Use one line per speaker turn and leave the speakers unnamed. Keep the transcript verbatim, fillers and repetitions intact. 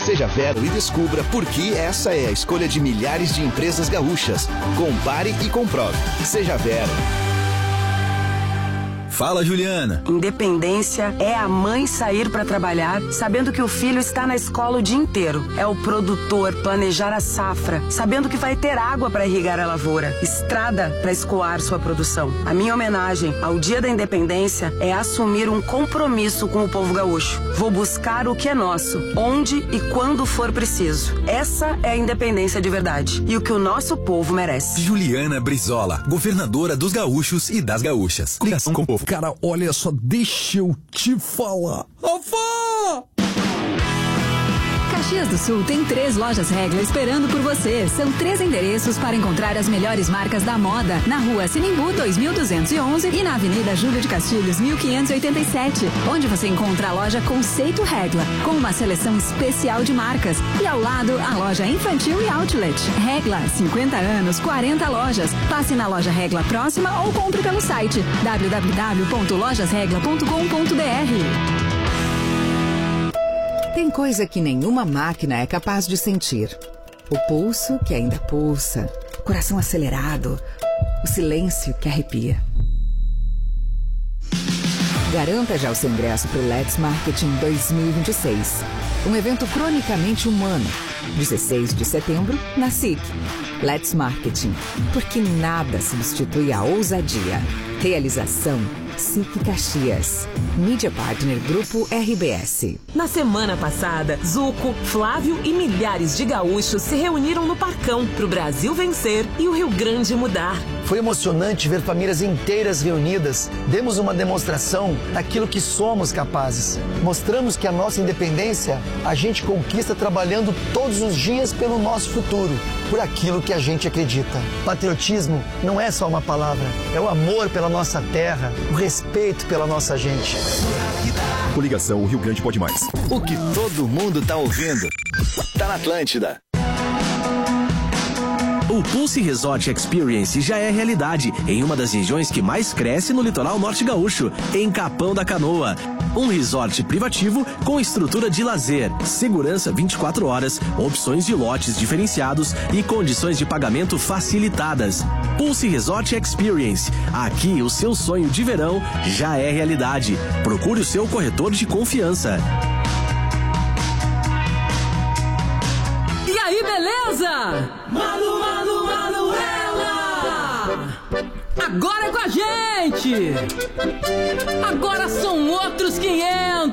Seja Vero e descubra por que essa é a escolha de milhares de empresas gaúchas. Compare e comprove. Seja Vero.
Fala, Juliana.
Independência é a mãe sair para trabalhar sabendo que o filho está na escola o dia inteiro. É o produtor planejar a safra sabendo que vai ter água para irrigar a lavoura, estrada para escoar sua produção. A minha homenagem ao Dia da Independência é assumir um compromisso com o povo gaúcho. Vou buscar o que é nosso, onde e quando for preciso. Essa é a independência de verdade e o que o nosso povo merece.
Juliana Brizola, governadora dos gaúchos e das gaúchas. Ligação com o povo.
Cara, olha só, deixa eu te falar. Avó!
Caxias do Sul tem três lojas Regla esperando por você. São três endereços para encontrar as melhores marcas da moda. Na rua Sinimbu dois mil duzentos e onze e na Avenida Júlio de Castilhos mil quinhentos e oitenta e sete, onde você encontra a loja Conceito Regla, com uma seleção especial de marcas. E ao lado, a loja infantil e outlet. Regla, cinquenta anos, quarenta lojas. Passe na loja Regla próxima ou compre pelo site w w w ponto lojas regla ponto com ponto b r.
Tem coisa que nenhuma máquina é capaz de sentir. O pulso que ainda pulsa, o coração acelerado, o silêncio que arrepia. Garanta já o seu ingresso para o Let's Marketing dois mil e vinte e seis. Um evento cronicamente humano. dezesseis de setembro, na S I C. Let's Marketing. Porque nada substitui a ousadia. Realização S I C Caxias. Mídia Partner Grupo R B S.
Na semana passada, Zuco, Flávio e milhares de gaúchos se reuniram no Parcão para o Brasil vencer e o Rio Grande mudar.
Foi emocionante ver famílias inteiras reunidas. Demos uma demonstração daquilo que somos capazes. Mostramos que a nossa independência a gente conquista trabalhando todos os dias pelo nosso futuro, por aquilo que a gente acredita. Patriotismo não é só uma palavra, é o amor pela nossa terra, o respeito pela nossa gente.
Coligação O Rio Grande Pode Mais.
O que todo mundo tá ouvindo. Tá na Atlântida.
O Pulse Resort Experience já é realidade em uma das regiões que mais cresce no litoral norte gaúcho, em Capão da Canoa. Um resort privativo com estrutura de lazer, segurança vinte e quatro horas, opções de lotes diferenciados e condições de pagamento facilitadas. Pulse Resort Experience. Aqui o seu sonho de verão já é realidade. Procure o seu corretor de confiança.
E aí, beleza? Malu, Malu, Manuela! Agora é com a gente! Agora são outros quinhentos!